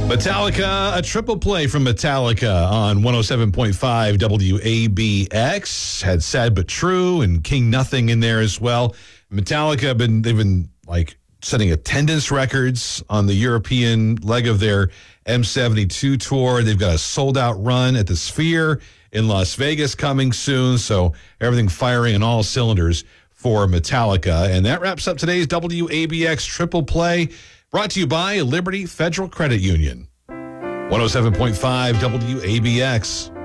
Metallica, a triple play from Metallica on 107.5 WABX. Had Sad But True and King Nothing in there as well. Metallica, they've been like setting attendance records on the European leg of their M72 tour. They've got a sold-out run at the Sphere in Las Vegas coming soon, so everything firing on all cylinders for Metallica. And that wraps up today's WABX triple play, brought to you by Liberty Federal Credit Union. 107.5 WABX.